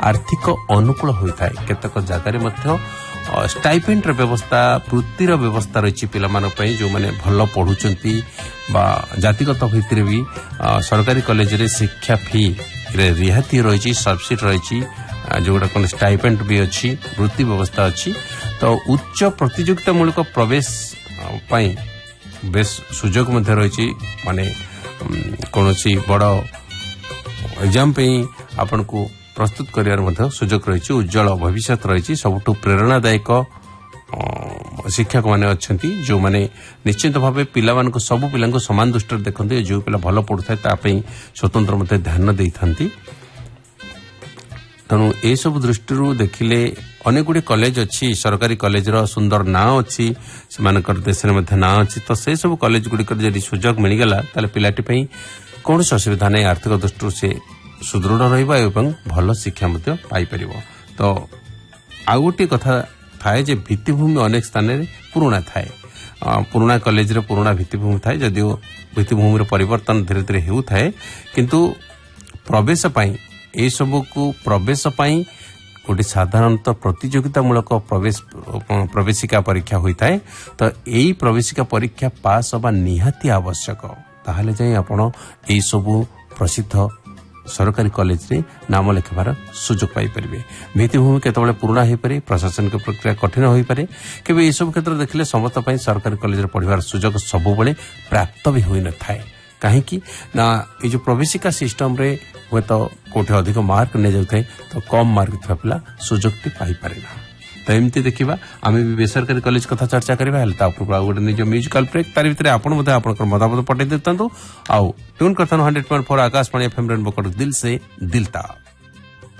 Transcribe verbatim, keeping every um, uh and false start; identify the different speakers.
Speaker 1: आर्थिक अनुकूल होता है केतक जगार स्टाइपेंट व्यवस्था वृत्तिर व्यवस्था रही पिला जो मैंने भल पढ़ुंट जातिगत भितर भी सरकारी कॉलेज रे शिक्षा फी रिहाती रही सब्सिडी रही जोटा कौन स्टाइपेंट भी अच्छी वृत्ति व्यवस्था अच्छी तो उच्च प्रतियोगितामूलक प्रवेश पाई बेस सुजोग मध्य रही माने कौन सी बड़ एग्जाम पे आपन को प्रस्तुत कर सुजोग रही उज्जवल भविष्य रही सबुठ प्रेरणादायक शिक्षक माने अच्छा जो माने निश्चित भाव पिला सबू पिला समान दृष्टि देखते जो पिला भल पढ़ुए तापाई स्वतंत्र मत ध्यान दे था तेणु ए सब दृष्टि देखिले अनेक गुड़ी कॉलेज अच्छी सरकारी कॉलेज रो सुंदर ना अच्छी से देश में ना अच्छी तो से सब कॉलेज गुड़िक जदि सुजोग मिलगला ताले पिलाटी पई कौन असुविधा नहीं आर्थिक दृष्टि से सुदृढ़ रहिबा एवं भल शिक्षा मध्य पाई परिबो तो आ गोटे कथा थाए जे भित्तिभूमि अनेक स्थान रे पुराना थाए पुराना कॉलेज रे पुराना भित्तिभूमि थाए जदिओ भित्तिभूमि रो परिवर्तन धीरे धीरे हेउ थाए किंतु प्रवेश पाई ए सब को प्रवेश पाई गोटे साधारणतः प्रतियोगितामूलक प्रवेश प्रवेशिका परीक्षा होता है तो यही प्रवेशिका परीक्षा पास हवा निहाती आवश्यक ताहले जाई आपण ए सब प्रसिद्ध सरकारी कॉलेज रे नाम लिखबार सुजोग पाई परिबे भित्तिभूमि केतबेले पुराना होई पारे प्रशासनिक प्रक्रिया कठिन होई पारे केबे ए सब क्षेत्र देखले समस्त पई सरकारी कॉलेज रे पढिबार सुजोग सब बेले प्राप्त भी होई न थाए कहीं ना ये जो प्रवेशिका सिस्टम रे हुए तो कोठे अधिक मार्क नहीं जाए तो कम मार्क था पिला सुजोग पाई पारे ना तो एमती देखा आम भी बेसरकारी कॉलेज कथा चर्चा करवा गोटे निज म्यूजिकल ब्रेक तार भीतर आपड़ मतामत पठे देता आउ ट्यून करता hundred point four Akashvani FM rainbow दिल से दिल ता।